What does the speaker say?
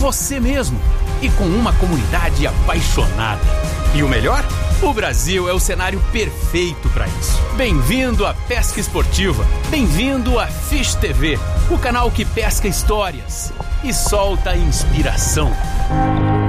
você mesmo e com uma comunidade apaixonada. E o melhor? O Brasil é o cenário perfeito para isso. Bem-vindo à Pesca Esportiva. Bem-vindo à Fish TV, o canal que pesca histórias e solta inspiração.